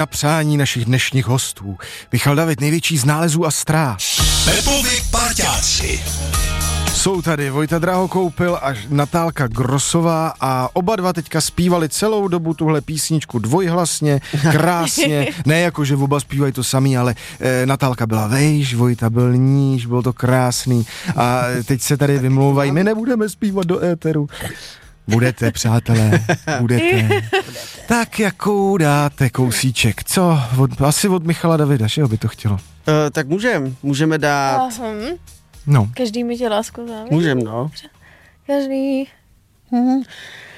Na přání našich dnešních hostů Michal David, největší z nálezů a ztrát. Pepovi parťáci. Jsou tady Vojta Drahokoupil a Natálka Grossová a oba dva teďka zpívali celou dobu tuhle písničku dvojhlasně, krásně, ne jako, že oba zpívají to samý, ale Natálka byla vejš, Vojta byl níž, bylo to krásný a teď se tady vymlouvají, my nebudeme zpívat do éteru. Budete, přátelé, budete. Tak jakou dáte kousíček? Co? Asi od Michala Davida, že jo, by to chtělo? Tak můžeme dát... No. Každý mi tě láskou závidí. Můžem, no. Každý.